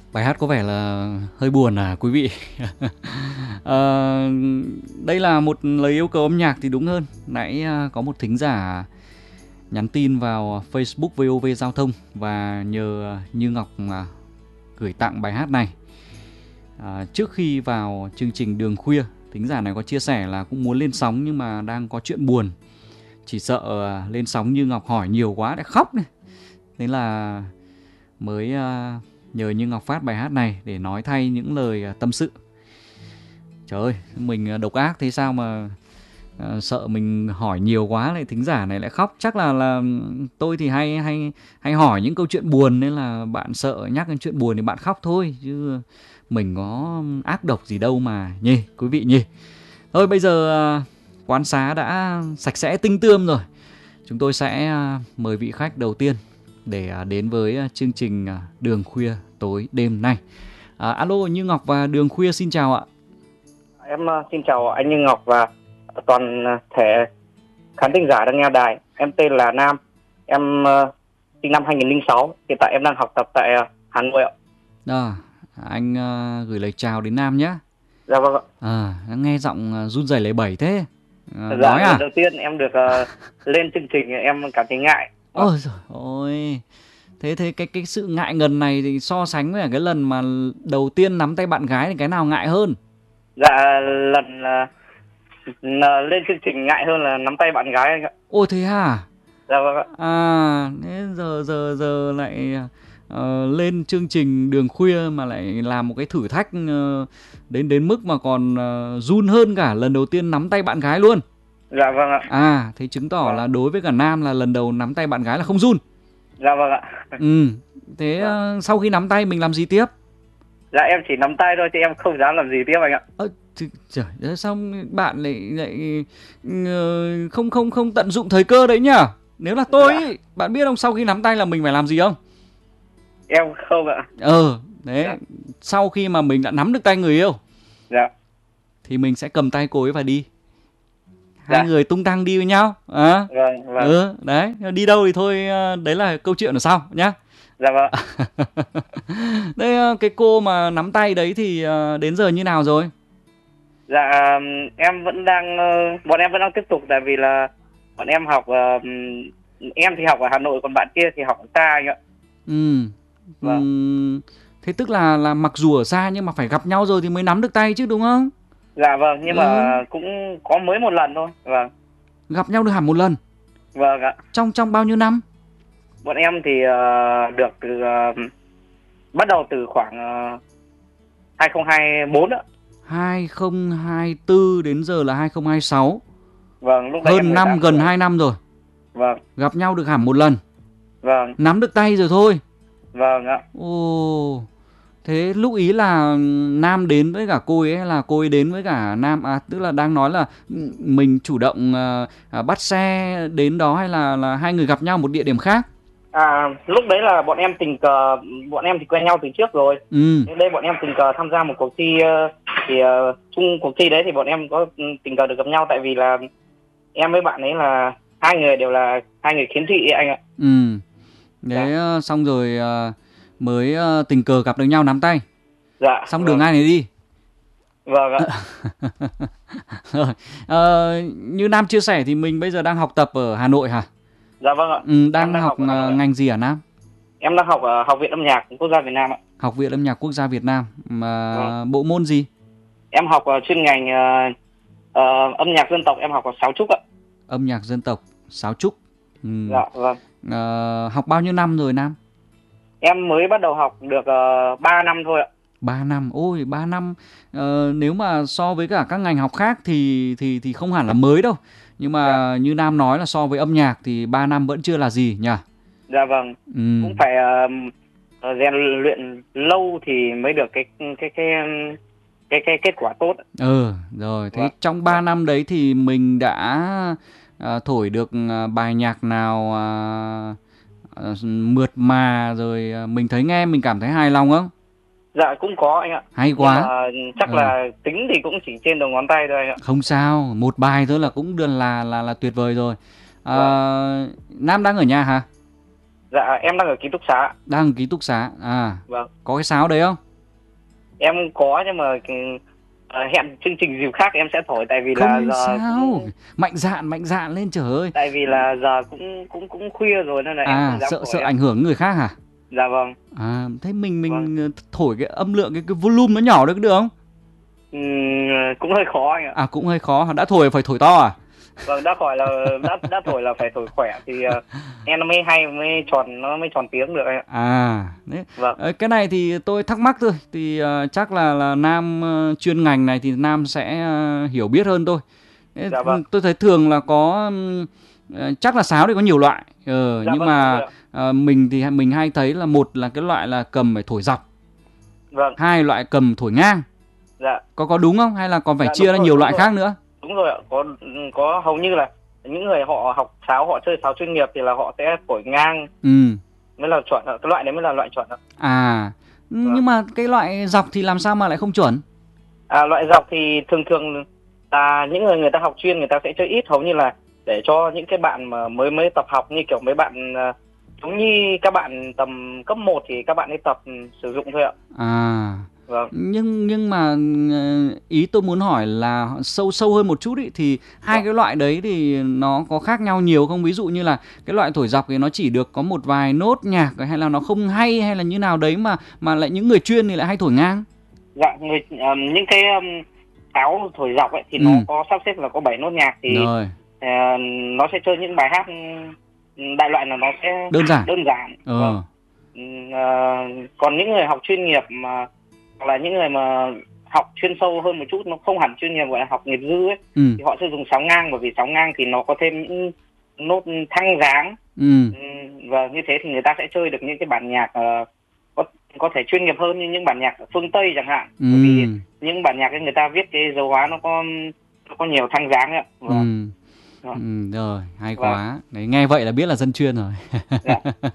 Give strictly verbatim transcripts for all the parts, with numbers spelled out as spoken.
Bài hát có vẻ là hơi buồn à quý vị. Ờ, đây là một lời yêu cầu âm nhạc thì đúng hơn. Nãy à, có một thính giả nhắn tin vào Facebook vê o vê Giao thông và nhờ Như Ngọc à, gửi tặng bài hát này. À, trước khi vào chương trình Đường Khuya, thính giả này có chia sẻ là cũng muốn lên sóng nhưng mà đang có chuyện buồn. Chỉ sợ à, lên sóng Như Ngọc hỏi nhiều quá để khóc này. Thế là mới à, nhờ Như Ngọc phát bài hát này để nói thay những lời à, tâm sự. Trời ơi, mình độc ác thế sao mà à, sợ mình hỏi nhiều quá lại thính giả này lại khóc. Chắc là là tôi thì hay hay hay hỏi những câu chuyện buồn nên là bạn sợ nhắc đến chuyện buồn thì bạn khóc thôi, chứ mình có ác độc gì đâu mà nhỉ, quý vị nhỉ. Thôi bây giờ à, quán xá đã sạch sẽ tinh tươm rồi. Chúng tôi sẽ à, mời vị khách đầu tiên để à, đến với à, chương trình à, Đường Khuya tối đêm nay. À, alo, Như Ngọc và Đường Khuya xin chào ạ. Em uh, xin chào anh Như Ngọc và toàn thể khán thính giả đang nghe đài. Em tên là Nam. Em uh, sinh năm hai nghìn lẻ sáu. Hiện tại em đang học tập tại uh, Hà Nội ạ. À, anh uh, gửi lời chào đến Nam nhé. Dạ vâng ạ. À, nghe giọng uh, run rẩy lẩy bẩy thế. À, dạ, nói à? Đầu tiên em được uh, lên chương trình em cảm thấy ngại. Ôi giời ôi. Thế thế cái cái sự ngại ngần này thì so sánh với cái lần mà đầu tiên nắm tay bạn gái thì cái nào ngại hơn? Dạ lần uh, lên chương trình ngại hơn là nắm tay bạn gái anh ạ. Ôi thế à? Dạ vâng ạ. À, thế giờ giờ giờ lại uh, lên chương trình Đường Khuya mà lại làm một cái thử thách uh, đến đến mức mà còn uh, run hơn cả lần đầu tiên nắm tay bạn gái luôn. Dạ vâng ạ. À, thế chứng tỏ vâng. là đối với cả Nam là lần đầu nắm tay bạn gái là không run. Dạ vâng ạ. Ừ, thế vâng. uh, sau khi nắm tay mình làm gì tiếp? Dạ em chỉ nắm tay thôi chứ em không dám làm gì tiếp anh ạ. Ơ, trời, sao bạn lại lại uh, không không không tận dụng thời cơ đấy nhá? Nếu là tôi, dạ. bạn biết không, sau khi nắm tay là mình phải làm gì không? Em không ạ. Ờ, đấy, dạ. Sau khi mà mình đã nắm được tay người yêu, dạ. thì mình sẽ cầm tay cô ấy và đi. Hai dạ. người tung tăng đi với nhau. À, vâng, vâng. Ừ, đấy, đi đâu thì thôi, đấy là câu chuyện ở sau nhá. Dạ vâng. Đây, cái cô mà nắm tay đấy thì đến giờ như nào rồi? Dạ em vẫn đang, bọn em vẫn đang tiếp tục, tại vì là bọn em học, em thì học ở Hà Nội còn bạn kia thì học ở xa anh ạ. Ừ. Vâng. Ừ. Thế tức là là mặc dù ở xa nhưng mà phải gặp nhau rồi thì mới nắm được tay chứ đúng không? Dạ vâng, nhưng ừ. mà cũng có mới một lần thôi. Vâng. Gặp nhau được hẳn một lần? Vâng ạ. Trong trong bao nhiêu năm? Bọn em thì uh, được từ uh, bắt đầu từ khoảng uh, hai không hai bốn ạ. hai không hai tư đến giờ là hai không hai sáu. Vâng, lúc đấy hơn năm, gần tuổi. hai năm rồi. Vâng. Gặp nhau được hẳn một lần. Vâng. Nắm được tay rồi thôi. Vâng ạ. Ồ. Thế lúc ý là Nam đến với cả cô ấy hay là cô ấy đến với cả Nam? À, tức là đang nói là mình chủ động uh, bắt xe đến đó hay là là hai người gặp nhau một địa điểm khác? À, lúc đấy là bọn em tình cờ, bọn em thì quen nhau từ trước rồi. Ừ. Đến đây bọn em tình cờ tham gia một cuộc thi, thì uh, chung cuộc thi đấy thì bọn em có tình cờ được gặp nhau, tại vì là em với bạn ấy là hai người đều là hai người khiếm thị ấy, anh ạ. Ừ. Đấy, dạ. Xong rồi uh, mới uh, tình cờ gặp được nhau nắm tay. Dạ. Xong vâng. đường ai này đi. Vâng ạ. Rồi, uh, như Nam chia sẻ thì mình bây giờ đang học tập ở Hà Nội hả? Dạ vâng ạ. Ừ, đang, đang học, học ngành gì hả Nam? Em đang học ở Học viện Âm nhạc Quốc gia Việt Nam ạ. Học viện Âm nhạc Quốc gia Việt Nam. Mà vâng. Bộ môn gì? Em học uh, chuyên ngành uh, uh, âm nhạc dân tộc, em học ở sáo trúc ạ. Âm nhạc dân tộc, sáo trúc. Ừ. Dạ vâng. Uh, học bao nhiêu năm rồi Nam? Em mới bắt đầu học được uh, ba năm thôi ạ. ba năm, ôi ba năm. uh, Nếu mà so với cả các ngành học khác thì thì thì không hẳn là mới đâu. Nhưng mà dạ. như Nam nói là so với âm nhạc thì ba năm vẫn chưa là gì nhỉ? Dạ vâng. Ừ. Cũng phải uh, rèn luyện lâu thì mới được cái cái cái cái cái kết quả tốt. Ừ, rồi. Thế vâng. Trong ba năm đấy thì mình đã uh, thổi được uh, bài nhạc nào uh, uh, mượt mà rồi uh, mình thấy nghe mình cảm thấy hài lòng không? Dạ cũng có anh ạ. Hay quá. Nhưng mà chắc ừ. là tính thì cũng chỉ trên đầu ngón tay thôi anh ạ. Không sao, một bài thôi là cũng được là là là tuyệt vời rồi. À, vâng. Nam đang ở nhà hả? Dạ em đang ở ký túc xá. Đang ở ký túc xá. À. Vâng. Có cái sáo đấy không? Em có nhưng mà uh, hẹn chương trình dịp khác em sẽ thổi, tại vì Không là giờ sao. cũng... Mạnh dạn, mạnh dạn lên trời ơi. Tại vì là giờ cũng cũng cũng khuya rồi nên là à, em không dám sợ thổi. sợ em. ảnh hưởng người khác hả? Dạ vâng. À, thế mình mình Vâng. thổi cái âm lượng, cái, cái volume nó nhỏ được được không? Ừ, cũng hơi khó anh ạ. À cũng hơi khó. Đã thổi phải thổi to à? Vâng, đã khỏi là đã đã thổi là phải thổi khỏe thì uh, em nó mới hay, mới tròn, nó mới tròn tiếng được anh ạ. À, đấy. Vâng. Cái này thì tôi thắc mắc thôi. Thì uh, chắc là là Nam uh, chuyên ngành này thì Nam sẽ uh, hiểu biết hơn tôi. Dạ vâng. Tôi thấy thường là có uh, chắc là sáo thì có nhiều loại. Ừ, Dạ nhưng vâng, mà uh, mình thì mình hay thấy là một là cái loại là cầm phải thổi dọc. Vâng. Hai loại cầm thổi ngang. Dạ. Có có đúng không? Hay là còn phải Dạ, chia ra rồi, nhiều loại rồi. khác nữa? Đúng rồi ạ. Có có hầu như là những người họ học sáo, họ chơi sáo chuyên nghiệp thì là họ sẽ thổi ngang. Ừ. Mới là chuẩn ạ. Cái loại đấy mới là loại chuẩn ạ. À. Vâng. Nhưng mà cái loại dọc thì làm sao mà lại không chuẩn? À, loại dọc thì thường thường là những người người ta học chuyên người ta sẽ chơi ít, hầu như là để cho những cái bạn mà mới mới tập học, như kiểu mấy bạn uh, giống như các bạn tầm cấp một thì các bạn ấy tập um, sử dụng thôi ạ. À. Vâng. Nhưng nhưng mà ý tôi muốn hỏi là sâu sâu hơn một chút ý, thì hai vâng. cái loại đấy thì nó có khác nhau nhiều không? Ví dụ như là cái loại thổi dọc thì nó chỉ được có một vài nốt nhạc, hay là nó không hay, hay là như nào đấy mà mà lại những người chuyên thì lại hay thổi ngang? Dạ, người, um, những cái um, sáo thổi dọc ấy thì ừ. nó có sắp xếp là có bảy nốt nhạc thì uh, nó sẽ chơi những bài hát đại loại là nó sẽ đơn giản. Đơn giản. Ừ. Vâng. Uh, còn những người học chuyên nghiệp mà hoặc là những người mà học chuyên sâu hơn một chút, nó không hẳn chuyên nghiệp, gọi là học nghiệp dư ấy, ừ. thì họ sẽ dùng sáo ngang, bởi vì sáo ngang thì nó có thêm những nốt thăng dáng. Ừ. Và như thế thì người ta sẽ chơi được những cái bản nhạc uh, có có thể chuyên nghiệp hơn, như những bản nhạc phương Tây chẳng hạn. Ừ. Bởi vì những bản nhạc ấy người ta viết cái dấu hóa nó có nó có nhiều thăng dáng ấy. Vâng. Ừ. Rồi. Ừ, rồi, hay vâng. quá. Đấy, nghe vậy là biết là dân chuyên rồi. Dạ.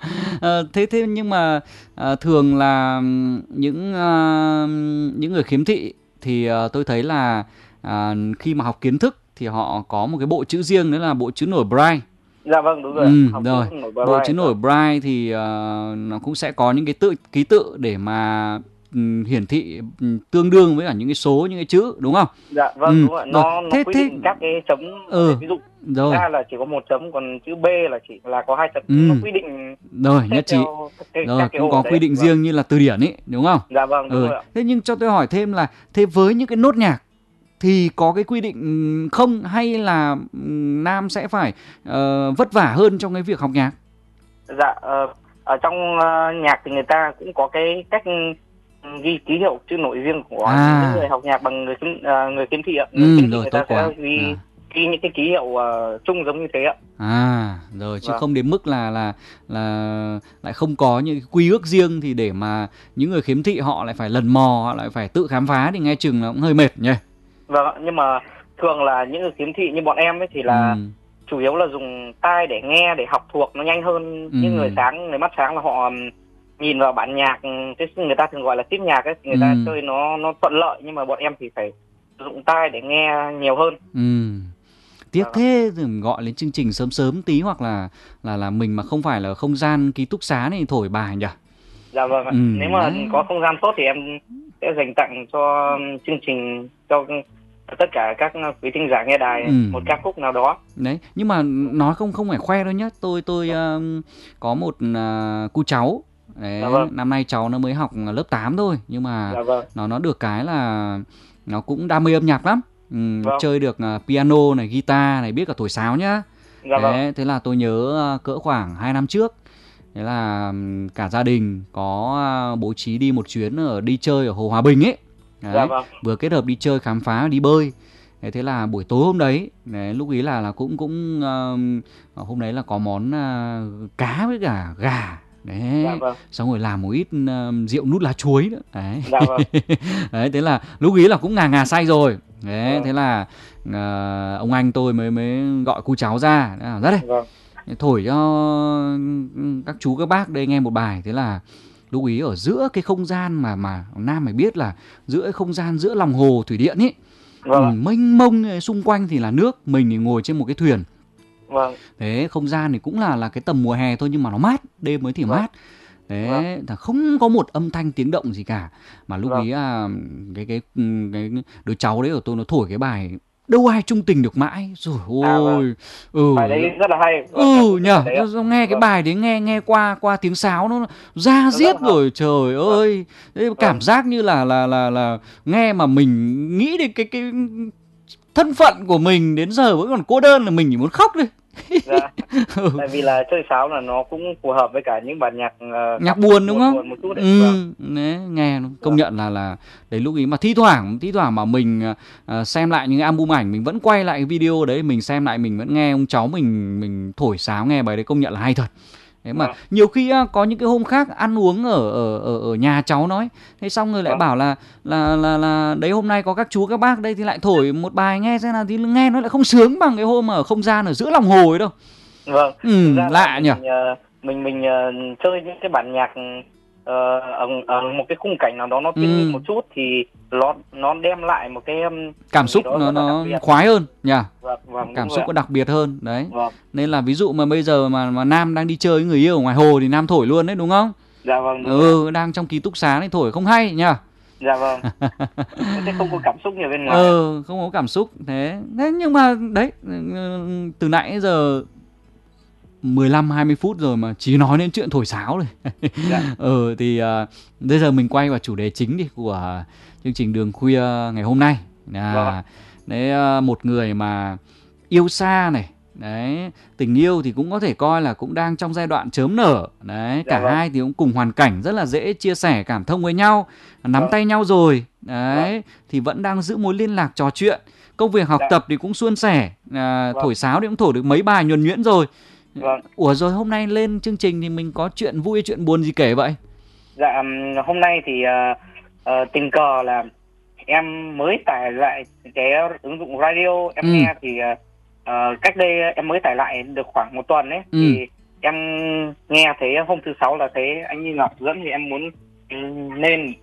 à, thế thế nhưng mà à, thường là những à, những người khiếm thị thì à, tôi thấy là à, khi mà học kiến thức thì họ có một cái bộ chữ riêng, đó là bộ chữ nổi Braille. Dạ vâng, đúng rồi. Ừ, rồi. Bộ chữ nổi Braille thì uh, nó cũng sẽ có những cái tự ký tự để mà um, hiển thị um, tương đương với cả những cái số, những cái chữ, đúng không? Dạ vâng, ừ. đúng rồi. Nó, nó thế, quy định thế... các cái chấm. Ừ. Ví dụ rồi. A là chỉ có một chấm, còn chữ B là chỉ là có hai chấm. Ừ. Nó quy định rồi, nhất trí. Cái, rồi, cũng có đấy. Quy định vâng. riêng như là từ điển ấy, đúng không? Dạ vâng, đúng ừ. rồi ạ. Thế nhưng cho tôi hỏi thêm là thế với những cái nốt nhạc thì có cái quy định không, hay là Nam sẽ phải uh, vất vả hơn trong cái việc học nhạc? Dạ, uh, ở trong uh, nhạc thì người ta cũng có cái cách ghi ký hiệu chữ nổi riêng của à. những người học nhạc bằng người khiếm, uh, người khiếm thị ạ. Người ừ, khiếm thị rồi, người ta quá. sẽ ghi, à. ghi những cái ký hiệu uh, chung giống như thế ạ. À, rồi chứ vâng. không đến mức là là là lại không có những quy ước riêng, thì để mà những người khiếm thị họ lại phải lần mò, họ lại phải tự khám phá thì nghe chừng là cũng hơi mệt nhỉ. Vâng, nhưng mà thường là những người khiếm thị như bọn em ấy thì là ừ. chủ yếu là dùng tai để nghe, để học thuộc nó nhanh hơn. ừ. Những người sáng, người mắt sáng là họ nhìn vào bản nhạc, cái người ta thường gọi là tiếp nhạc ấy, người ừ. ta chơi nó nó thuận lợi, nhưng mà bọn em thì phải dùng tai để nghe nhiều hơn. Ừ. Tiếc thế, gọi lên chương trình sớm sớm tí, hoặc là là là mình mà không phải là không gian ký túc xá này thổi bài nhỉ? Dạ vâng ạ. Ừ, nếu mà đấy. có không gian tốt thì em sẽ dành tặng cho chương trình, cho tất cả các quý thính giả nghe đài ừ. một ca khúc nào đó. Đấy, nhưng mà nói không không phải khoe đâu nhá. Tôi tôi uh, có một uh, cô cháu. Đấy, dạ vâng. Năm nay cháu nó mới học lớp tám thôi, nhưng mà dạ vâng. nó nó được cái là nó cũng đam mê âm nhạc lắm. Ừ, vâng. Chơi được uh, piano này, guitar này, biết cả thổi sáo nhá. Dạ vâng. Đấy, thế là tôi nhớ uh, cỡ khoảng hai năm trước, thế là um, cả gia đình có uh, bố trí đi một chuyến ở đi chơi ở Hồ Hòa Bình ấy. Đấy, dạ vâng. Vừa kết hợp đi chơi khám phá, đi bơi. Đấy, thế là buổi tối hôm đấy, đấy lúc ý là là cũng cũng uh, hôm đấy là có món uh, cá với cả gà. Đấy, dạ vâng. Xong rồi làm một ít uh, rượu nút lá chuối nữa. Đấy. Dạ vâng. Đấy, thế là lúc ý là cũng ngà ngà say rồi. Đấy, vâng. Thế là uh, ông anh tôi mới mới gọi cô cháu ra, ra đây. Vâng. Thổi cho các chú các bác đây nghe một bài. Thế là lúc ý ở giữa cái không gian mà mà Nam phải biết là giữa cái không gian giữa lòng hồ thủy điện ấy, vâng. ừ, mênh mông xung quanh thì là nước, mình thì ngồi trên một cái thuyền. Vâng. Thế không gian thì cũng là là cái tầm mùa hè thôi nhưng mà nó mát, đêm mới thì Vâng. mát. Thế Vâng. là không có một âm thanh tiếng động gì cả. Mà lúc Vâng. ấy à, cái, cái cái cái đứa cháu đấy của tôi nó thổi cái bài Đâu Ai Chung Tình Được Mãi. Rồi À vâng. ôi. Ừ. Bài đấy rất là hay. Vâng, em Ừ cũng thích nhờ, bài đấy ạ. nghe cái Vâng. bài đấy nghe nghe qua qua tiếng sáo nó da Nó rất diết là hợp. rồi, trời Vâng. ơi. Thế cảm Vâng. giác như là là là là nghe mà mình nghĩ đến cái cái thân phận của mình đến giờ vẫn còn cô đơn là mình chỉ muốn khóc đi. Dạ. Ừ. Tại vì là chơi sáo là nó cũng phù hợp với cả những bản nhạc uh, Nhạc buồn đúng không? buồn một chút đấy. Ừ, Vâng. đấy, nghe nó công Vâng. nhận là là đấy lúc ý mà thi thoảng thi thoảng mà mình uh, xem lại những cái album ảnh, mình vẫn quay lại cái video đấy, mình xem lại mình vẫn nghe ông cháu mình mình thổi sáo nghe bài đấy, công nhận là hay thật. Thế mà Vâng. nhiều khi uh, có những cái hôm khác ăn uống ở ở ở, ở nhà cháu nói, thế xong rồi lại Vâng. bảo là là là là đấy hôm nay có các chú các bác đây thì lại thổi một bài nghe xem nào, thì nghe nó lại không sướng bằng cái hôm ở không gian ở giữa lòng hồ ấy đâu. Vâng. Ừ, Thực ra lạ nhỉ. Mình uh, mình, mình uh, chơi những cái bản nhạc uh, ở, ở một cái khung cảnh nào đó nó thiên Ừ. nhiên một chút thì nó nó đem lại một cái um, cảm xúc nó nó khoái hơn nhỉ. Vâng, vâng, cảm xúc có đặc biệt hơn đấy. Vâng. Nên là ví dụ mà bây giờ mà mà Nam đang đi chơi với người yêu ở ngoài hồ thì Nam thổi luôn đấy đúng không? Dạ vâng, đúng Ừ, rồi. đang trong ký túc xá thì thổi không hay nhỉ. Dạ vâng. Nó sẽ không có cảm xúc như bên ngoài. Ừ, không có cảm xúc. Thế thế nhưng mà đấy, từ nãy đến giờ mười lăm hai mươi phút rồi mà chỉ nói đến chuyện thổi sáo rồi. Dạ. Ừ thì uh, bây giờ mình quay vào chủ đề chính đi của chương trình Đường Khuya ngày hôm nay. À, Vâng. đấy, uh, một người mà yêu xa này, đấy, tình yêu thì cũng có thể coi là cũng đang trong giai đoạn chớm nở. Đấy, Dạ cả vâng. hai thì cũng cùng hoàn cảnh rất là dễ chia sẻ cảm thông với nhau, nắm Vâng. tay nhau rồi. Đấy, Vâng. thì vẫn đang giữ mối liên lạc trò chuyện. Công việc học Dạ. tập thì cũng suôn sẻ, à, Vâng. thổi sáo thì cũng thổi được mấy bài nhuần nhuyễn rồi. Vâng. Ủa rồi hôm nay lên chương trình thì mình có chuyện vui chuyện buồn gì kể vậy? Dạ, hôm nay thì uh, uh, tình cờ là em mới tải lại cái ứng dụng radio em Ừ. nghe thì uh, uh, cách đây em mới tải lại được khoảng một tuần ấy. Ừ. Thì em nghe thấy hôm thứ sáu là thấy anh Như Ngọc dẫn thì em muốn lên